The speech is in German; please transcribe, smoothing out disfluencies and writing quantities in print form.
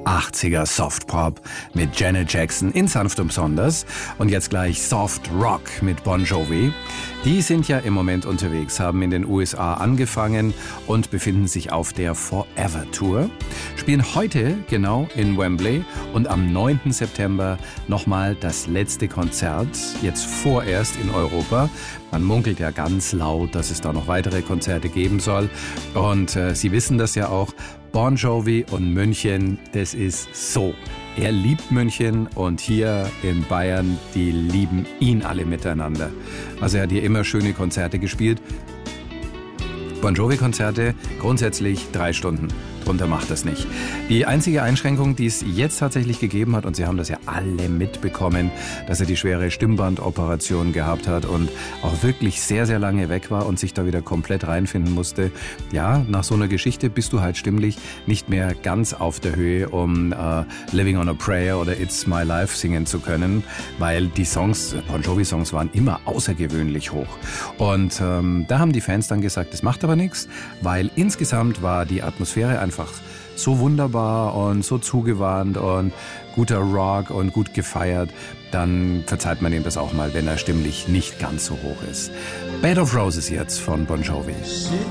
80er Softpop mit Janet Jackson in Sanft und Besonders und jetzt gleich Soft Rock mit Bon Jovi. Die sind ja im Moment unterwegs, haben in den USA angefangen und befinden sich auf der Forever Tour, spielen heute genau in Wembley und am 9. September nochmal das letzte Konzert, jetzt vorerst in Europa. Man munkelt ja ganz laut, dass es da noch weitere Konzerte geben soll und Sie wissen das ja auch, Bon Jovi und München, das ist so. Er liebt München und hier in Bayern, die lieben ihn alle miteinander. Also er hat hier immer schöne Konzerte gespielt. Bon Jovi-Konzerte grundsätzlich 3 Stunden. Drunter macht das nicht. Die einzige Einschränkung, die es jetzt tatsächlich gegeben hat, und Sie haben das ja alle mitbekommen, dass er die schwere Stimmbandoperation gehabt hat und auch wirklich sehr, sehr lange weg war und sich da wieder komplett reinfinden musste. Ja, nach so einer Geschichte bist du halt stimmlich nicht mehr ganz auf der Höhe, um Living on a Prayer oder It's My Life singen zu können, weil die Songs, Bon Jovi-Songs waren immer außergewöhnlich hoch. Und da haben die Fans dann gesagt, das macht aber nichts, weil insgesamt war die Atmosphäre einfach so wunderbar und so zugewandt und guter Rock und gut gefeiert, dann verzeiht man ihm das auch mal, wenn er stimmlich nicht ganz so hoch ist. Bed of Roses jetzt von Bon Jovi.